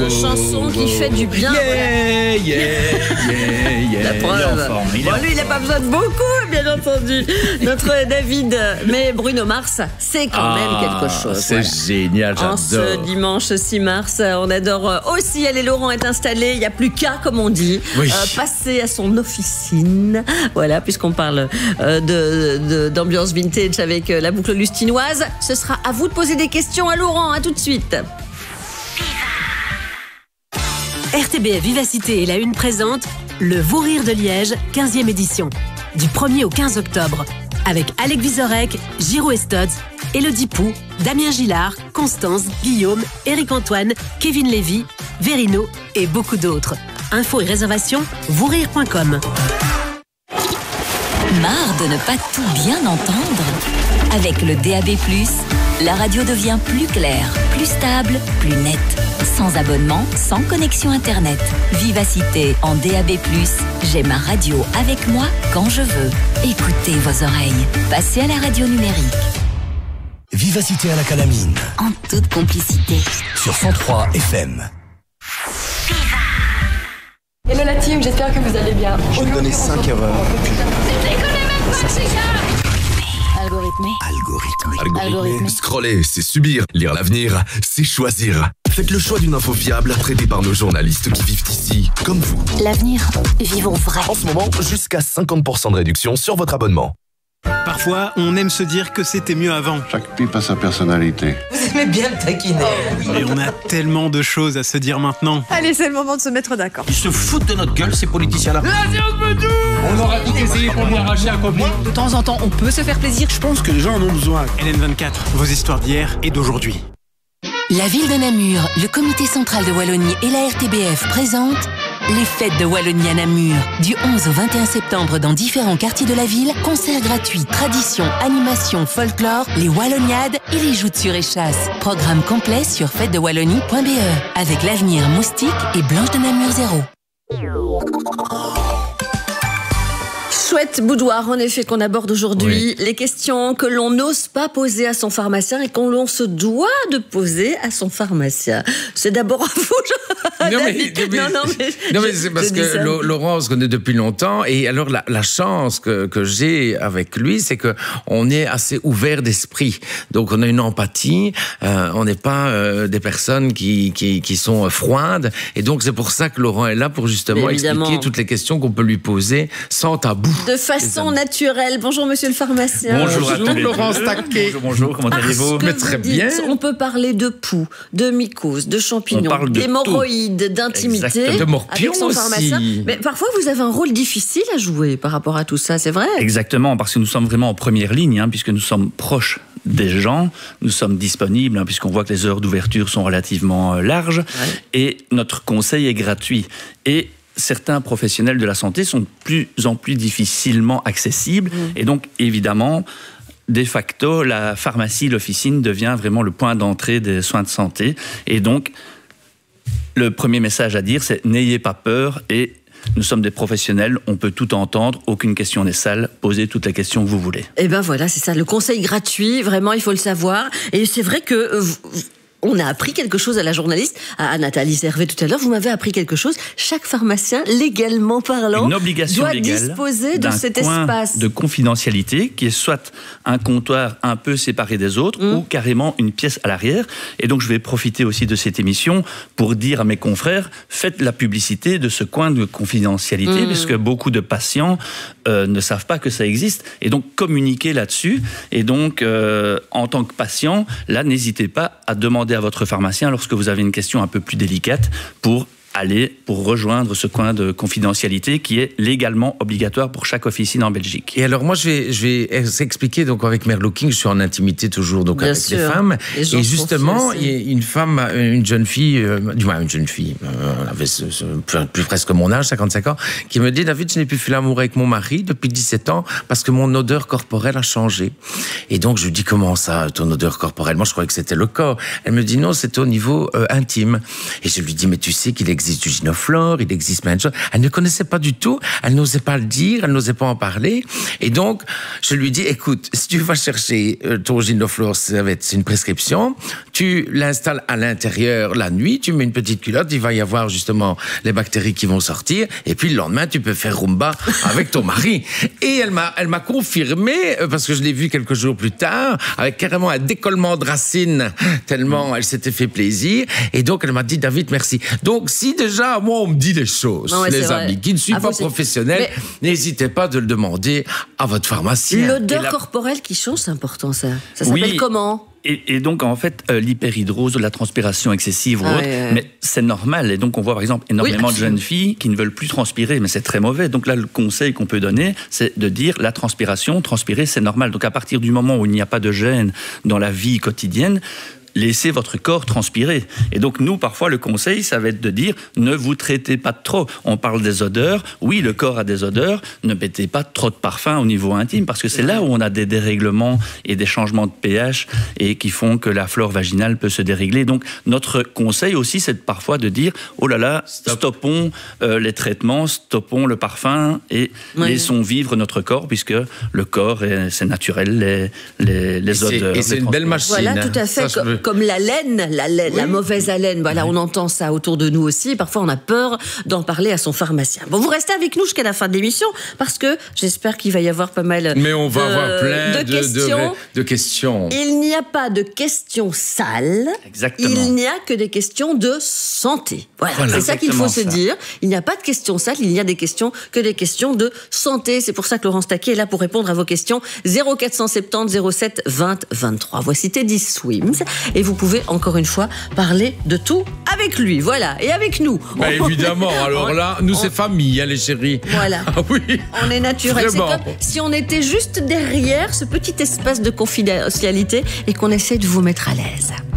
chanson qui fait du bien. La preuve. Lui, il n'a pas besoin de beaucoup, bien entendu. Notre David. Mais Bruno Mars, c'est quand même quelque chose. C'est génial, j'adore. En ce dimanche 6 mars, on adore aussi. Allez, Laurent est installé. Il n'y a plus qu'à, comme on dit, passer à son officine. Voilà, puisqu'on parle d'ambiance vintage avec la boucle lustinoise. Ce sera à vous de poser des questions à Laurent. À tout de suite. RTBF Vivacité et la Une présente le Vous Rire de Liège, 15e édition. Du 1er au 15 octobre. Avec Alec Vizorek, Giro Estotz, Élodie Pou, Damien Gillard, Constance, Guillaume, Éric-Antoine, Kevin Lévy, Verino et beaucoup d'autres. Infos et réservations, vousrire.com. Marre de ne pas tout bien entendre? Avec le DAB+, la radio devient plus claire, plus stable, plus nette. Sans abonnement, sans connexion Internet. Vivacité en DAB+, j'ai ma radio avec moi quand je veux. Écoutez vos oreilles. Passez à la radio numérique. Vivacité à la calamine. En toute complicité. Sur 103 FM. Hello la team, j'espère que vous allez bien. Je vais te donner 5 erreurs. Algorithmé. Scroller, c'est subir. Lire l'avenir, c'est choisir. Faites le choix d'une info fiable, traitée par nos journalistes qui vivent ici, comme vous. L'avenir, vivons vrai. En ce moment, jusqu'à 50% de réduction sur votre abonnement. Parfois, on aime se dire que c'était mieux avant. Chaque pipe a sa personnalité. Vous aimez bien le taquiner. Mais on a tellement de choses à se dire maintenant. Allez, c'est le moment de se mettre d'accord. Ils se foutent de notre gueule, ces politiciens-là. On aura tout essayé pour lui arracher un copain. De temps en temps, on peut se faire plaisir. Je pense que les gens en ont besoin. LN24, vos histoires d'hier et d'aujourd'hui. La ville de Namur, le comité central de Wallonie et la RTBF présentent les fêtes de Wallonie à Namur. Du 11 au 21 septembre dans différents quartiers de la ville, concerts gratuits, traditions, animations, folklore, les Walloniades et les joutes sur échasse. Programme complet sur fêtesdewallonie.be avec l'avenir Moustique et Blanche de Namur 0. Chouette boudoir, en effet, qu'on aborde aujourd'hui. Les questions que l'on n'ose pas poser à son pharmacien et qu'on se doit de poser à son pharmacien. C'est d'abord à vous, Non, mais c'est parce que Laurent, on se connaît depuis longtemps. Et alors, la chance que j'ai avec lui, c'est qu'on est assez ouvert d'esprit. Donc, on a une empathie. On n'est pas des personnes qui sont froides. Et donc, c'est pour ça que Laurent est là pour justement expliquer toutes les questions qu'on peut lui poser sans tabou. De façon naturelle. Bonjour, monsieur le pharmacien. Bonjour à tous. Laurent Staquet. Bonjour, comment allez-vous? Très bien. On peut parler de poux, de mycoses, de champignons, d'hémorroïdes, d'intimité. De morpions avec son pharmacien. aussi. Mais parfois, vous avez un rôle difficile à jouer par rapport à tout ça, c'est vrai? Exactement, parce que nous sommes vraiment en première ligne, puisque nous sommes proches des gens, nous sommes disponibles, puisqu'on voit que les heures d'ouverture sont relativement larges, et notre conseil est gratuit. Et certains professionnels de la santé sont de plus en plus difficilement accessibles. Et donc, évidemment, de facto, la pharmacie, l'officine devient vraiment le point d'entrée des soins de santé. Et donc, le premier message à dire, c'est n'ayez pas peur et nous sommes des professionnels, on peut tout entendre, aucune question n'est sale, posez toutes les questions que vous voulez. Et ben voilà, c'est ça, le conseil gratuit, vraiment, il faut le savoir. Et c'est vrai que on a appris quelque chose à la journaliste, à Nathalie Servet tout à l'heure. Vous m'avez appris quelque chose. Chaque pharmacien, légalement parlant, une obligation doit légale disposer de cet coin espace de confidentialité qui est soit un comptoir un peu séparé des autres ou carrément une pièce à l'arrière. Et donc, je vais profiter aussi de cette émission pour dire à mes confrères, faites la publicité de ce coin de confidentialité, parce que beaucoup de patients ne savent pas que ça existe. Et donc, communiquez là-dessus. Et donc, en tant que patient, là, n'hésitez pas à demander à votre pharmacien lorsque vous avez une question un peu plus délicate pour rejoindre ce coin de confidentialité qui est légalement obligatoire pour chaque officine en Belgique. Et alors moi je vais s'expliquer, donc avec Merlo King, je suis en intimité toujours donc avec les femmes, et justement il y a une jeune fille, elle avait plus presque mon âge, 55 ans, qui me dit: David, je n'ai plus fait l'amour avec mon mari depuis 17 ans parce que mon odeur corporelle a changé. Et donc je lui dis: comment ça, ton odeur corporelle? Moi je croyais que c'était le corps. Elle me dit: non, c'est au niveau intime. Et je lui dis: mais tu sais qu'il existe du Ginoflore, il existe plein de choses. Elle ne connaissait pas du tout, elle n'osait pas le dire, elle n'osait pas en parler. Et donc, je lui dis: écoute, si tu vas chercher ton Ginoflore, c'est une prescription, tu l'installes à l'intérieur la nuit, tu mets une petite culotte, il va y avoir justement les bactéries qui vont sortir, et puis le lendemain, tu peux faire Roomba avec ton mari. Et elle m'a confirmé, parce que je l'ai vu quelques jours plus tard, avec carrément un décollement de racines, tellement elle s'était fait plaisir. Et donc, elle m'a dit, David, merci. Donc, si déjà, moi, on me dit les choses, les amis, qui ne suis pas professionnels, n'hésitez pas de le demander à votre pharmacien. L'odeur corporelle qui change, c'est important, ça. Ça s'appelle comment ? Et donc, en fait, l'hyperhidrose, la transpiration excessive ou autre, mais c'est normal. Et donc, on voit, par exemple, énormément de jeunes filles qui ne veulent plus transpirer, mais c'est très mauvais. Donc là, le conseil qu'on peut donner, c'est de dire la transpirer, c'est normal. Donc, à partir du moment où il n'y a pas de gêne dans la vie quotidienne, laissez votre corps transpirer. Et donc, nous, parfois, le conseil, ça va être de dire, ne vous traitez pas de trop. On parle des odeurs. Oui, le corps a des odeurs. Ne mettez pas trop de parfum au niveau intime, parce que c'est là où on a des dérèglements et des changements de pH et qui font que la flore vaginale peut se dérégler. Donc, notre conseil aussi, c'est parfois de dire, oh là là, stoppons les traitements, stoppons le parfum et laissons vivre notre corps, puisque le corps, c'est naturel, les odeurs. Et c'est une belle machine. Voilà, tout à fait. Comme la laine, la mauvaise haleine. Voilà, on entend ça autour de nous aussi. Parfois, on a peur d'en parler à son pharmacien. Bon, vous restez avec nous jusqu'à la fin de l'émission, parce que j'espère qu'il va y avoir pas mal Mais on va avoir plein de questions. Il n'y a pas de questions sales. Exactement. Il n'y a que des questions de santé. Voilà, c'est ça qu'il faut se dire. Il n'y a pas de questions sales, il n'y a que des questions de santé. C'est pour ça que Laurence Taquet est là pour répondre à vos questions. 0470 07 20 23. Voici Teddy Swims. Et vous pouvez, encore une fois, parler de tout avec lui. Voilà. Et avec nous. Évidemment. Alors là, nous, c'est famille, hein, les chéris. Voilà. Ah oui. On est naturel. C'est comme si on était juste derrière ce petit espace de confidentialité et qu'on essaie de vous mettre à l'aise.